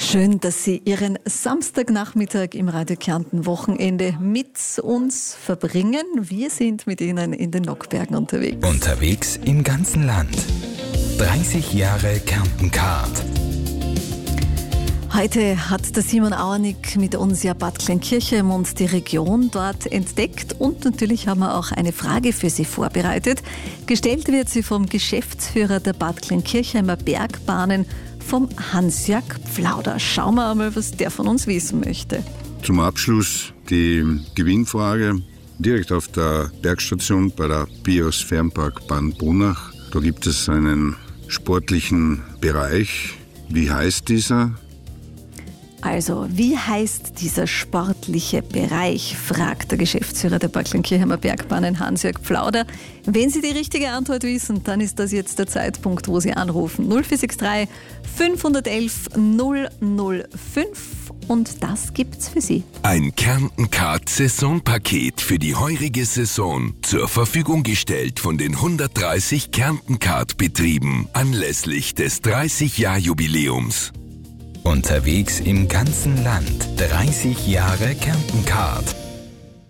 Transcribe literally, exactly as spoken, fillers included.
Schön, dass Sie Ihren Samstagnachmittag im Radio Kärnten Wochenende mit uns verbringen. Wir sind mit Ihnen in den Nockbergen unterwegs. Unterwegs im ganzen Land. dreißig Jahre Kärnten-Card. Heute hat der Simon Auernick mit uns ja Bad Kleinkirchheim und die Region dort entdeckt. Und natürlich haben wir auch eine Frage für Sie vorbereitet. Gestellt wird sie vom Geschäftsführer der Bad Kleinkirchheimer Bergbahnen, vom Hansjörg Pflauder. Schauen wir einmal, was der von uns wissen möchte. Zum Abschluss die Gewinnfrage. Direkt auf der Bergstation bei der Biosphärenpark Bannbrunnach. Da gibt es einen sportlichen Bereich. Wie heißt dieser? Also, wie heißt dieser sportliche Bereich, fragt der Geschäftsführer der Bad Kleinkirchheimer Bergbahnen, Hansjörg Pflauder. Wenn Sie die richtige Antwort wissen, dann ist das jetzt der Zeitpunkt, wo Sie anrufen. null vier sechs drei fünf eins eins null null fünf und das gibt's für Sie. Ein Kärnten-Card-Saisonpaket für die heurige Saison zur Verfügung gestellt von den hundertdreißig Kärnten-Card-Betrieben anlässlich des dreißig-Jahr-Jubiläums. Unterwegs im ganzen Land. dreißig Jahre Kärnten-Card.